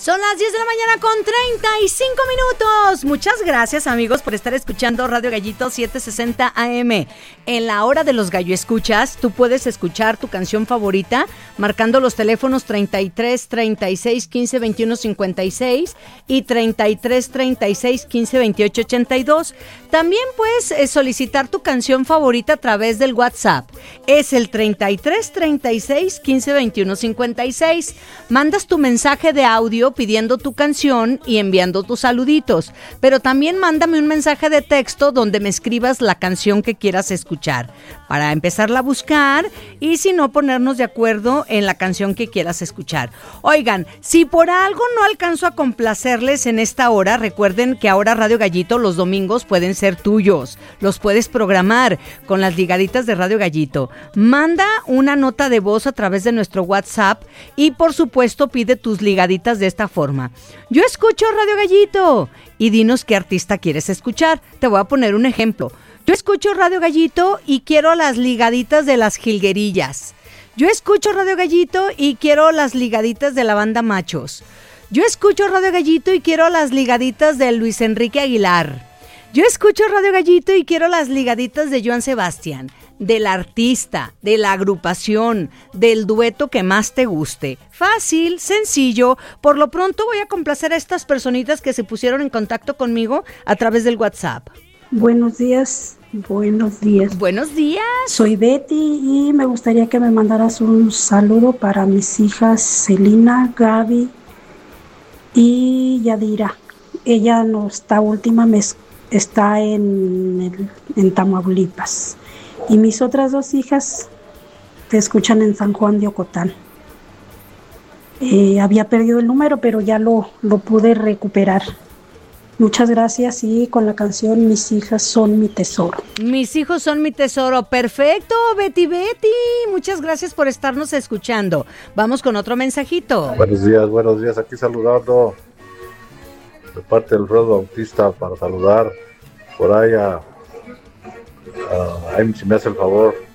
Son las 10 de la mañana con 35 minutos. Muchas gracias, amigos, por estar escuchando Radio Gallito 760 AM. En la hora de los gallo escuchas, tú puedes escuchar tu canción favorita marcando los teléfonos 33 36 15 21 56 y 33 36 15 28 82. También puedes solicitar tu canción favorita a través del WhatsApp. Es el 33 36 15 21 56. Mandas tu mensaje de audio pidiendo tu canción y enviando tus saluditos, pero también mándame un mensaje de texto donde me escribas la canción que quieras escuchar para empezarla a buscar y si no ponernos de acuerdo en la canción que quieras escuchar. Oigan, si por algo no alcanzo a complacerles en esta hora, recuerden que ahora Radio Gallito los domingos pueden ser tuyos, los puedes programar con las ligaditas de Radio Gallito. Manda una nota de voz a través de nuestro WhatsApp y por supuesto pide tus ligaditas de esta forma. Yo escucho Radio Gallito y dinos qué artista quieres escuchar. Te voy a poner un ejemplo. Yo escucho Radio Gallito y quiero las ligaditas de las Jilguerillas. Yo escucho Radio Gallito y quiero las ligaditas de la banda Machos. Yo escucho Radio Gallito y quiero las ligaditas de Luis Enrique Aguilar. Yo escucho Radio Gallito y quiero las ligaditas de Joan Sebastián, del artista, de la agrupación, del dueto que más te guste. Fácil, sencillo. Por lo pronto voy a complacer a estas personitas que se pusieron en contacto conmigo a través del WhatsApp. Buenos días. Buenos días. Buenos días. Soy Betty y me gustaría que me mandaras un saludo para mis hijas Celina, Gaby y Yadira. Ella no está última, está en Tamaulipas. Y mis otras dos hijas te escuchan en San Juan de Ocotán. Había perdido el número, pero ya lo pude recuperar. Muchas gracias y con la canción Mis hijas son mi tesoro. Mis hijos son mi tesoro. Perfecto, Betty. Muchas gracias por estarnos escuchando. Vamos con otro mensajito. Buenos días. Aquí saludando de parte del Rod Bautista para saludar por ahí a si me hace el favor,